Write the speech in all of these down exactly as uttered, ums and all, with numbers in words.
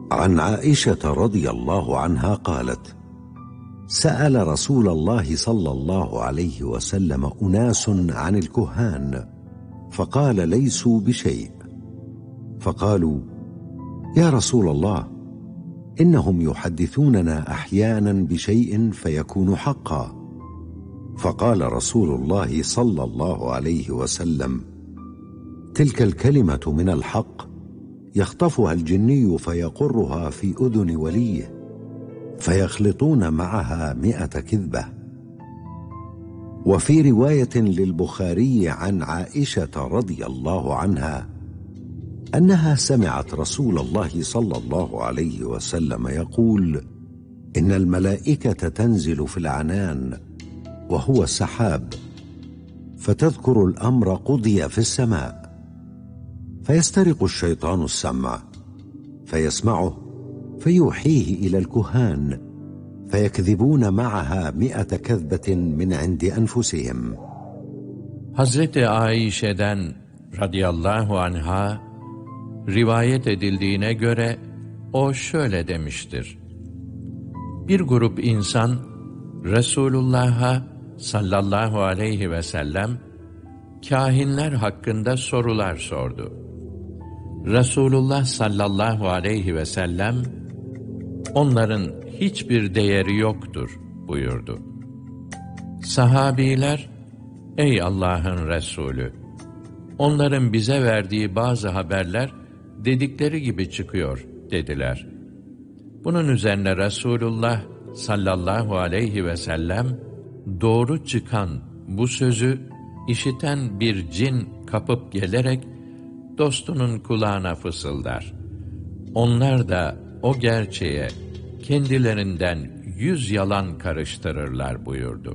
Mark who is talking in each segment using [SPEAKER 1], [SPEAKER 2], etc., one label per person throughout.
[SPEAKER 1] عن عائشة رضي الله عنها قالت: سأل رسول الله صلى الله عليه وسلم أناس عن الكهان، فقال: ليسوا بشيء. فقالوا: يا رسول الله، إنهم يحدثوننا أحيانا بشيء فيكون حقا. فقال رسول الله صلى الله عليه وسلم: تلك الكلمة من الحق يخطفها الجني فيقرها في أذن وليه، فيخلطون معها مئة كذبة. وفي رواية للبخاري عن عائشة رضي الله عنها أنها سمعت رسول الله صلى الله عليه وسلم يقول: إن الملائكة تنزل في العنان وهو السحاب، فتذكر الأمر قضي في السماء، فيسترق الشيطان السمع فيسمعه فيوحيه إلى الكهان فيكذبون معها مئة كذبة من عند أنفسهم.
[SPEAKER 2] Hazreti Aişe'den radıyallahu anha rivayet edildiğine göre o şöyle demiştir: Bir grup insan Resulullah'a sallallahu aleyhi ve sellem kâhinler hakkında sorular sordu. Resulullah sallallahu aleyhi ve sellem onların hiçbir değeri yoktur buyurdu. Sahabiler, ey Allah'ın Resulü, onların bize verdiği bazı haberler dedikleri gibi çıkıyor dediler. Bunun üzerine Resulullah sallallahu aleyhi ve sellem doğru çıkan bu sözü işiten bir cin kapıp gelerek dostunun kulağına fısıldar. Onlar da o gerçeğe kendilerinden yüz yalan karıştırırlar buyurdu.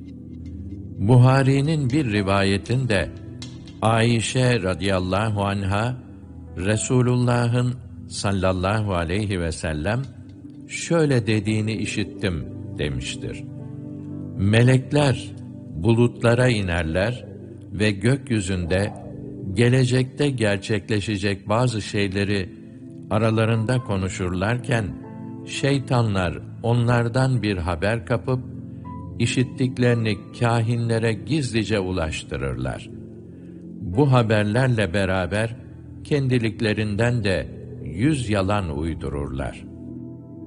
[SPEAKER 2] Buhari'nin bir rivayetinde Ayşe radıyallahu anha Resulullah'ın sallallahu aleyhi ve sellem şöyle dediğini işittim demiştir: Melekler bulutlara inerler ve gökyüzünde gelecekte gerçekleşecek bazı şeyleri aralarında konuşurlarken şeytanlar onlardan bir haber kapıp işittiklerini kâhinlere gizlice ulaştırırlar. Bu haberlerle beraber kendiliklerinden de yüz yalan uydururlar.